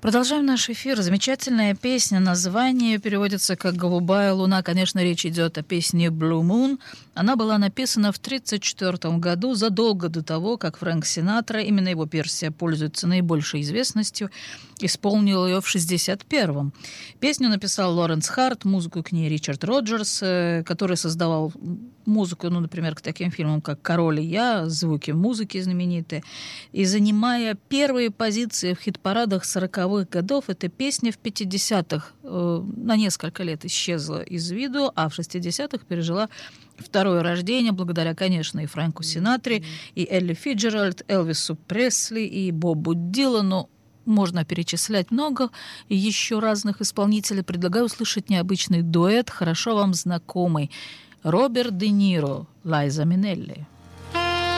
Продолжаем наш эфир. Замечательная песня. Название переводится как «Голубая луна». Конечно, речь идет о песне «Blue Moon». Она была написана в 1934 году, задолго до того, как Фрэнк Синатра, именно его версия пользуется наибольшей известностью, исполнил ее в 1961-м. Песню написал Лоренс Харт, музыку к ней Ричард Роджерс, который создавал музыку, например, к таким фильмам, как «Король и я», звуки музыки знаменитые. И занимая первые позиции в хит-парадах 40-х годов, эта песня в 50-х на несколько лет исчезла из виду, а в 60-х пережила второе рождение, благодаря, конечно, и Фрэнку Синатре, и Элли Фиджеральд, Элвису Пресли и Бобу Дилану. Можно перечислять много еще разных исполнителей. Предлагаю услышать необычный дуэт, хорошо вам знакомый. Роберт Де Ниро, Лайза Минелли.